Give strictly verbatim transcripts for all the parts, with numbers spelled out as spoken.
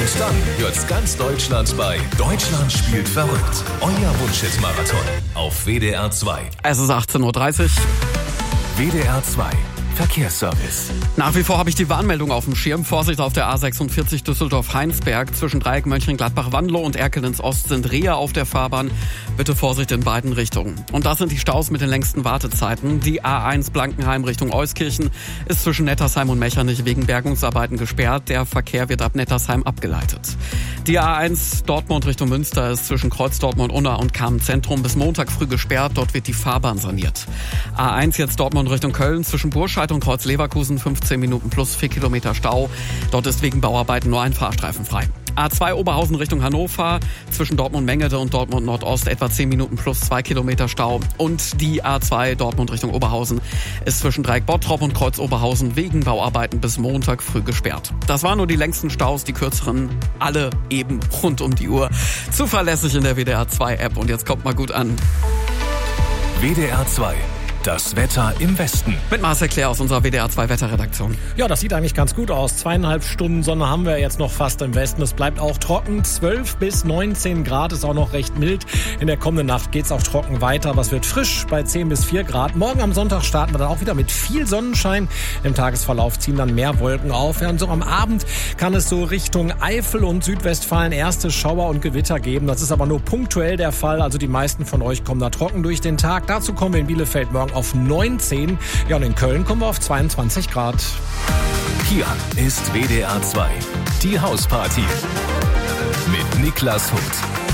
Und dann hört ganz Deutschland bei Deutschland spielt verrückt. Euer Wunschhit-Marathon auf W D R zwei. Es ist achtzehn Uhr dreißig. W D R zwei Verkehrsservice. Nach wie vor habe ich die Warnmeldung auf dem Schirm. Vorsicht auf der A sechsundvierzig Düsseldorf-Heinsberg. Zwischen Dreieck Mönchengladbach-Wandelow und Erkel ins Ost sind Rehe auf der Fahrbahn. Bitte Vorsicht in beiden Richtungen. Und das sind die Staus mit den längsten Wartezeiten. Die A eins Blankenheim Richtung Euskirchen ist zwischen Nettersheim und Mechernich wegen Bergungsarbeiten gesperrt. Der Verkehr wird ab Nettersheim abgeleitet. Die A eins Dortmund Richtung Münster ist zwischen Kreuz-Dortmund-Unna und Kamen-Zentrum bis Montag früh gesperrt. Dort wird die Fahrbahn saniert. A eins jetzt Dortmund Richtung Köln zwischen Burscheid und Kreuz-Leverkusen fünfzehn Minuten plus vier Kilometer Stau. Dort ist wegen Bauarbeiten nur ein Fahrstreifen frei. A zwei Oberhausen Richtung Hannover zwischen Dortmund-Mengede und Dortmund-Nordost etwa zehn Minuten plus zwei Kilometer Stau. Und die A zwei Dortmund Richtung Oberhausen ist zwischen Dreieck-Bottrop und Kreuz-Oberhausen wegen Bauarbeiten bis Montag früh gesperrt. Das waren nur die längsten Staus, die kürzeren alle eben rund um die Uhr. Zuverlässig in der W D R zwei App und jetzt kommt mal gut an. W D R zwei. Das Wetter im Westen. Mit Marcel Claire aus unserer W D R zwei Wetterredaktion. Ja, das sieht eigentlich ganz gut aus. Zweieinhalb Stunden Sonne haben wir jetzt noch fast im Westen. Es bleibt auch trocken. zwölf bis neunzehn Grad ist auch noch recht mild. In der kommenden Nacht geht's auch trocken weiter. Aber es wird frisch bei zehn bis vier Grad. Morgen am Sonntag starten wir dann auch wieder mit viel Sonnenschein. Im Tagesverlauf ziehen dann mehr Wolken auf. Ja, und so am Abend kann es so Richtung Eifel und Südwestfalen erste Schauer und Gewitter geben. Das ist aber nur punktuell der Fall. Also die meisten von euch kommen da trocken durch den Tag. Dazu kommen wir in Bielefeld morgen auf neunzehn. Ja, und in Köln kommen wir auf zweiundzwanzig Grad. Hier ist W D R zwei. Die Hausparty. Mit Niklas Huth.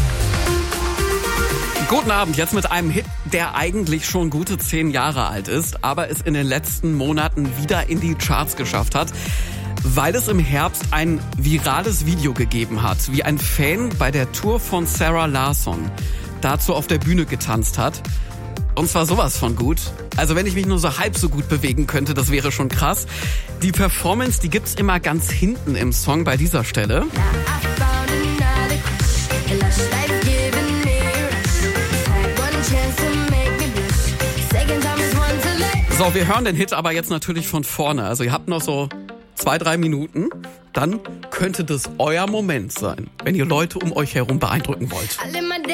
Guten Abend, jetzt mit einem Hit, der eigentlich schon gute zehn Jahre alt ist, aber es in den letzten Monaten wieder in die Charts geschafft hat, weil es im Herbst ein virales Video gegeben hat, wie ein Fan bei der Tour von Sarah Larsson dazu auf der Bühne getanzt hat. Und zwar sowas von gut. Also wenn ich mich nur so halb so gut bewegen könnte, das wäre schon krass. Die Performance, die gibt's immer ganz hinten im Song bei dieser Stelle. So, wir hören den Hit aber jetzt natürlich von vorne. Also ihr habt noch so zwei, drei Minuten. Dann könnte das euer Moment sein, wenn ihr Leute um euch herum beeindrucken wollt.